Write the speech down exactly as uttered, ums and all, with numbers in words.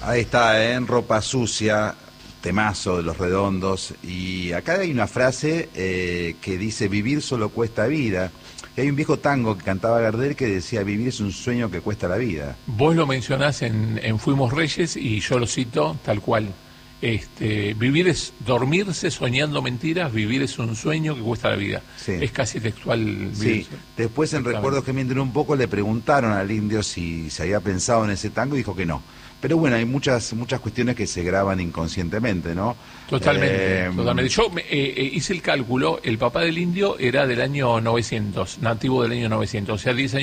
Ahí está, ¿eh? En Ropa Sucia, temazo de Los Redondos. Y acá hay una frase eh, que dice: vivir solo cuesta vida. Y hay un viejo tango que cantaba Gardel que decía: vivir es un sueño que cuesta la vida. Vos lo mencionás en, en Fuimos Reyes y yo lo cito tal cual. Este, vivir es dormirse soñando mentiras, vivir es un sueño que cuesta la vida. Sí. Es casi textual. Sí. Después, en Recuerdos que mienten un poco, le preguntaron al Indio si se había pensado en ese tango y dijo que no. Pero bueno, hay muchas muchas cuestiones que se graban inconscientemente, ¿no? Totalmente, eh, totalmente. Yo me, eh, hice el cálculo, el papá del Indio era del año novecientos, nativo del año novecientos, o sea, diez años